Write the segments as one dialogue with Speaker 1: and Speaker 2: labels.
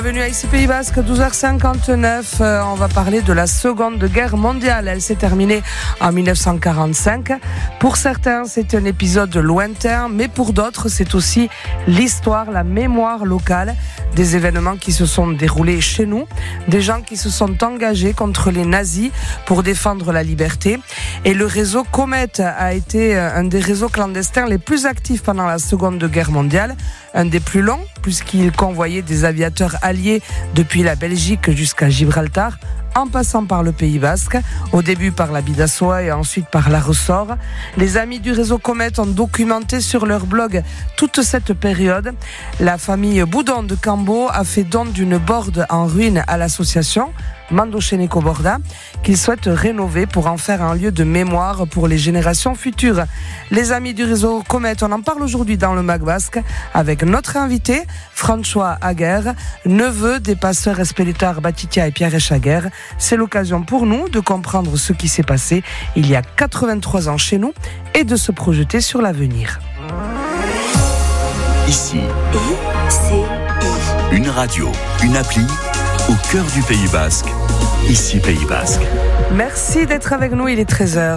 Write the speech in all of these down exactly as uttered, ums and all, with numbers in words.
Speaker 1: Bienvenue à Ici Pays Basque, douze heures cinquante-neuf. Euh, on va parler de la Seconde Guerre mondiale. Elle s'est terminée en dix-neuf cent quarante-cinq. Pour certains, c'est un épisode lointain, mais pour d'autres, c'est aussi l'histoire, la mémoire locale des événements qui se sont déroulés chez nous, des gens qui se sont engagés contre les nazis pour défendre la liberté. Et le réseau Comet a été un des réseaux clandestins les plus actifs pendant la Seconde Guerre mondiale, un des plus longs, puisqu'il convoyait des aviateurs alliés depuis la Belgique jusqu'à Gibraltar, en passant par le Pays Basque, au début par la Bidassoa et ensuite par la Ressort. Les amis du réseau Comet ont documenté sur leur blog toute cette période. La famille Boudon de Cambo a fait don d'une borde en ruine à l'association Mandocheneko Borda, qu'ils souhaitent rénover pour en faire un lieu de mémoire pour les générations futures. Les amis du réseau Comet, on en parle aujourd'hui dans le Mag Basque avec notre invité, François Aguerre, neveu des passeurs Espelitar Batitia et Pierre Echaguer. C'est l'occasion pour nous de comprendre ce qui s'est passé il y a quatre-vingt-trois ans chez nous et de se projeter sur l'avenir.
Speaker 2: Ici, une radio, une appli, au cœur du Pays Basque. Ici Pays Basque.
Speaker 1: Merci d'être avec nous, il est treize heures.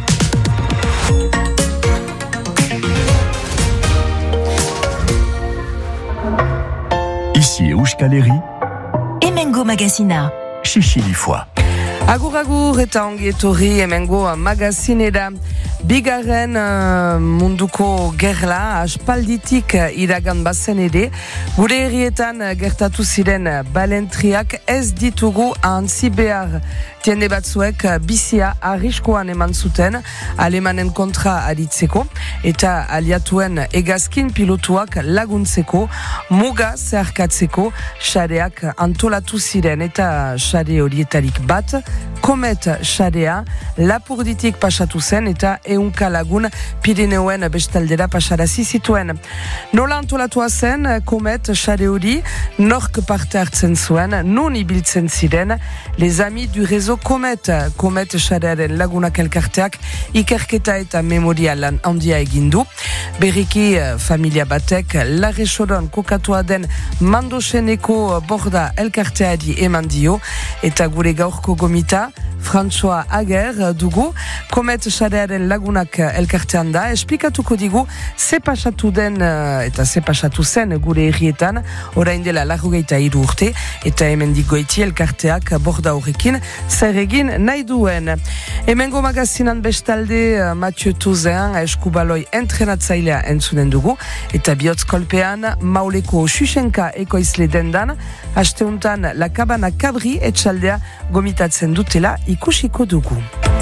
Speaker 2: Ici Euskaleri.
Speaker 3: Hemengo Magazina.
Speaker 2: Chichilifoa.
Speaker 1: Agur agur eta ongi etorri hemengo magazinera. Bigarren uh, munduko gerla aspalditik iragan bazen ere, gure herrietan gertatu ziren balentriak ez ditugu ahantzi behar. Tiende batzuek bizia arriskoan eman zuten alemanen kontra aritzeko eta aliatuen hegazkin pilotuak laguntzeko, muga zeharkatzeko sareak antolatu ziren eta sare horietarik bat, Comet sarea Lapurditik pasatu zen eta ehunka lagun Pirineoen bestaldera pasarazi zituen. Nola antolatua zen Comet sare hori, nork parte hartzen zuen, non ibiltzen ziren, les amis du réseau Comet, Comet sarearen lagunak elkarteak ikerketa eta memoria lan handia egindu. Berriki familia batek Larresoron kokatua den Mandocheneko Borda elkarteari eman dio eta gure gaurko gomita François Aguerre dugu, Comet sarearen lagunak elkartean da, esplikatuko digu ze pasatu den eta ze pasatu zen gure herrietan, orain dela larrogeita hiru urte, eta hemendik goiti elkarteak Borda horrekin zer egin nahi duen. Hemengo magazinan bestalde Mathieu Touzean eskubaloi entrenatzailea entzunen dugu, eta bihotz kolpean Mauleko Xuxenka ekoizle dendan, hasteuntan La Cabana Cabri etxaldea gomitatzen dutela ikusiko dugu.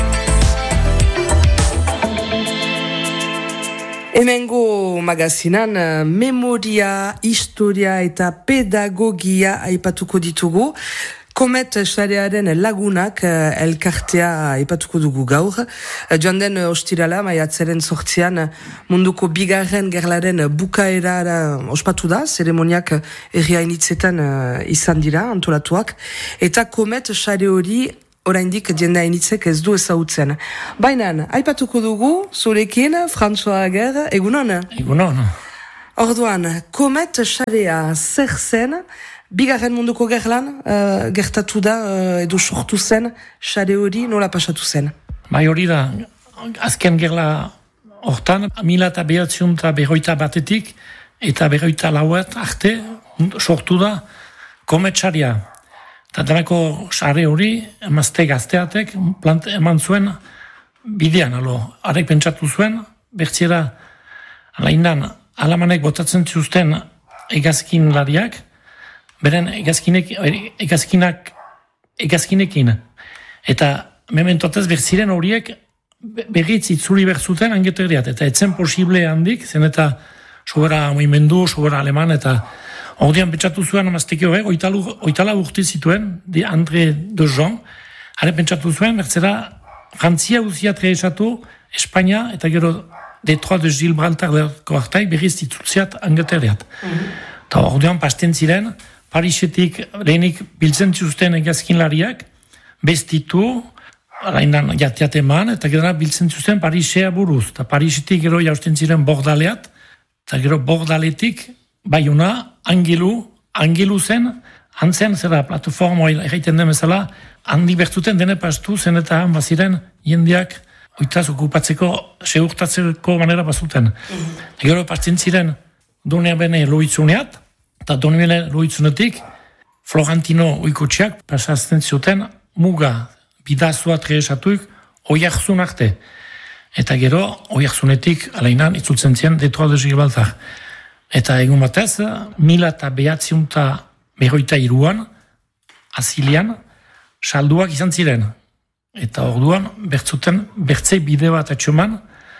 Speaker 1: Hemengo magazinan memoria, historia eta pedagogia aipatuko ditugu. Comet sarearen lagunak elkartea aipatuko dugu gaur. Joan den ostirala, maiatzaren sortzian, munduko bigarren gerlaren bukaerara ospatu da, zeremoniak herriainitzetan izan dira, antolatuak, eta Comet sare hori oraindik jende hainitzek ez du ezagutzen. Baina, aipatuko dugu, zurekin, François Aguerre, egunon?
Speaker 4: Egunon.
Speaker 1: Orduan, Comet sarea zer zen, bigarren munduko gerlan, uh, gertatu da, uh, edo sortu zen, sare hori nola pasatu zen?
Speaker 4: Bai hori da, azken gerla hortan, mila eta behatziun eta berroita batetik, eta berroita lauet arte, sortu da, Comet sarea. Eta denako sare hori, emazte gazteatek, plant eman zuen bidean, alo, arek pentsatu zuen, bertziera, alaindan, alamanek botatzen zuzten egazkin lariak, beren egazkinek, egazkinak, egazkinekin. Eta mementotez berziren horiek berriz itzuli berzuten angeteriat, eta etzen posible handik, zen eta sobera moimendu, sobera aleman, eta ordean pentsatu zuen amazteki hori, oitala urte zituen, di André de Jean, hare pentsatu zuen, bertzera, Frantzia uzia treesatu, Espainia, eta gero Detroit de Gibraltar hartai berriz itzultziat angeteriat. Eta mm-hmm. ordean pasten ziren, Parisetik lehenik biltzen zuzten egazkinlariak, bestitu, alaindan jatiateman, eta gero biltzen zuzten Parisea buruz. Eta Parisetik gero jausten ziren Bordaleat, eta gero Bordaletik Baiuna, Angelu, Angelu zen Hantzen, zera, plataforma egiten den bezala, handi bertzuten dene pastu, zen eta han baziren jendeak oitaz okupatzeko, segurtatzeko manera bazuten. Mm-hmm. Gero pastzen ziren Donea bene loitzuneat, eta Donea bene loitzunetik Florentino oikotxeak pasazten zuten muga bidazua tresatuik oiarzun arte. Eta gero oiarzunetik alainan itzultzen ziren Detroit de Gibraltar. Eta egun batez, mila eta behatziunta berroita iruan, azilian, salduak izan ziren. Eta orduan, bertzuten, bertzei bide bat atxoman,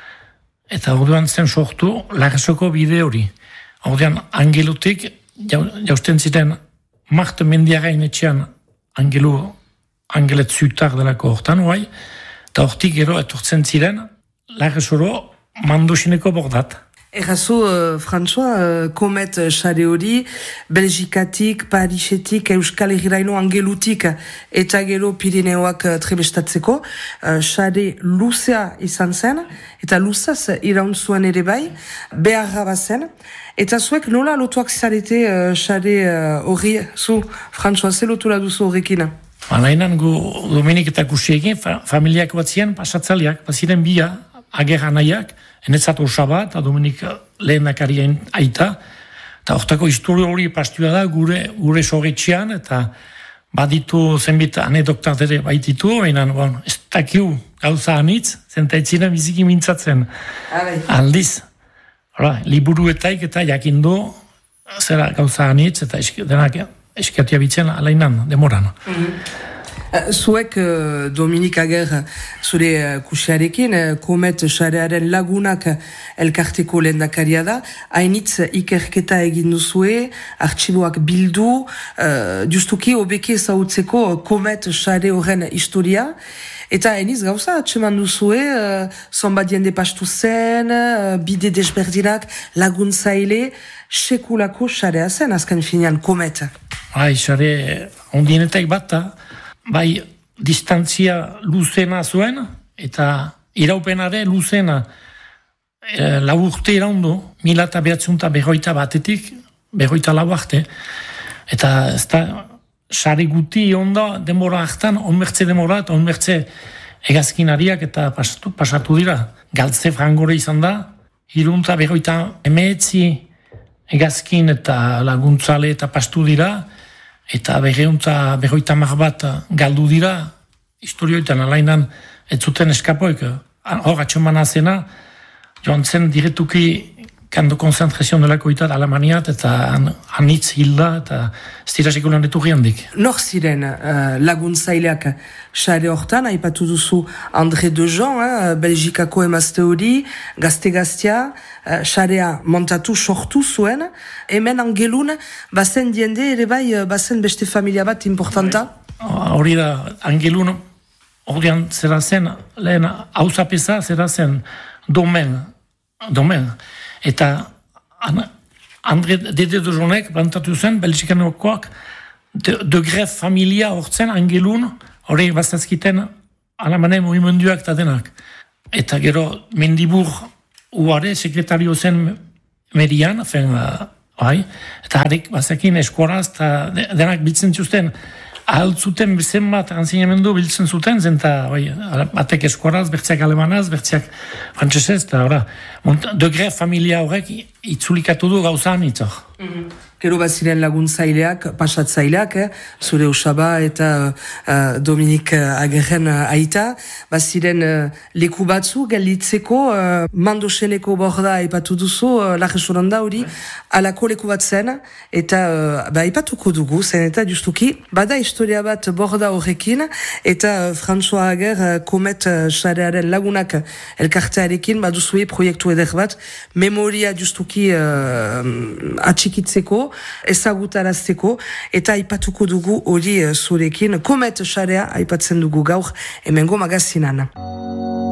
Speaker 4: eta orduan zen sortu Larresoko bide hori. Orduan, angelutik, jausten ziren, Marte Mendiarain etxean, angelu, angelet zutar delako hortan, guai, eta hortik gero etortzen ziren, Larresoro mandosineko bordat.
Speaker 1: Errazu, uh, François, uh, komet xare hori, Belgikatik, Parisetik, Euskal Herriraino angelutik eta gero Pirineoak uh, trebestatzeko, xare uh, luzea izan zen, eta luzaz iraun zuen ere bai, beharra bazen, eta zuek nola lotuak zarete xare uh, hori, uh, zu, François, ze lotura duzu horrekin?
Speaker 4: Alainan gu Dominik eta Kusiekin, fa, familiak bat ziren pasatzaliak, baziren bia, agerra nahiak, enetzat osaba, eta Dominik lehenakarien aita, eta hortako historio hori pastua da gure, gure sogetxean, eta baditu zenbit anedoktat ere baititu, baina bon, ez dakiu gauza anitz, zentaitzina biziki mintzatzen. Arai. Aldiz, ora, liburuetaik eta jakindu zera gauza anitz, eta esk, denak eskatia bitzen alainan, demoran. Mm-hmm.
Speaker 1: Zuek, uh, Dominik Ager, zure uh, kusiarekin, uh, komet xarearen lagunak elkarteko lehendakaria da, hainitz ikerketa egin duzue, artxiboak bildu, uh, justuki obeki ezautzeko komet xare horren historia, eta hainiz gauza, atseman duzue, uh, zonbat jende pastu zen, uh, bide desberdinak, laguntzaile, sekulako xarea zen, azken finean, komet.
Speaker 4: Hai, xare ondienetek bat da, bai, distantzia luzena zuen, eta iraupenare luzena e, lau urte iraundu, mila eta behatziunta berroita batetik, berroita lau arte, eta ez da, sari guti onda denbora hartan, onbertze denbora, eta onbertze egazkinariak eta pasatu, pasatu dira. Galtze frangore izan da, hirunta berroita emeetzi egazkin eta laguntzale eta pastu dira, eta berreuntza berroita mar bat galdu dira, historioetan alainan ez zuten eskapoek. Hor atxomana zena, joan zen diretuki kando konzentrazion delako itat Alemaniat, eta anitz hilda, eta ez dira sekulan eturri handik.
Speaker 1: Nor ziren uh, laguntzaileak xare hortan, haipatu duzu André Dejean, eh, Belgikako emazte hori, gazte-gaztea, xarea uh, montatu sortu zuen, hemen angelun, bazen diende ere bai, bazen beste familia bat importanta?
Speaker 4: Hori da, angelun, horian zera zen, lehen hauzapeza zera zen domen, domen, eta André Dede Dejonek plantatu zen, Belgikanokoak, de, de gref familia hortzen angelun, hori bazazkiten alamane movimenduak eta denak. Eta gero mendibur uare sekretario zen median, fen, uh, bai, eta harek bazakin eskoraz eta denak biltzen zuzten, ahaltzuten bezen bat anzinamendu biltzen zuten, zenta bai, batek eskoraz, bertziak alemanaz, bertziak frantzesez, eta ora, de gref familia horrek itzulikatu du gauza anitzak.
Speaker 1: Mm-hmm. Gero baziren laguntzaileak, pasatzaileak, eh? Zure Usaba eta uh, Dominik Agerren uh, aita, baziren uh, leku batzu gelditzeko, uh, mandoseneko borda aipatu duzu, uh, Larresoranda hori, alako leku bat zen, eta uh, ba, aipatuko dugu, zen eta justuki, bada historia bat borda horrekin, eta uh, François Ager uh, komet xarearen uh, lagunak elkartearekin, baduzue proiektu eder bat, memoria justuki uh, atxikitzeko, ezagutarazteko, eta aipatuko dugu hori zurekin, komet xarea aipatzen dugu gaur, hemengo magazinan.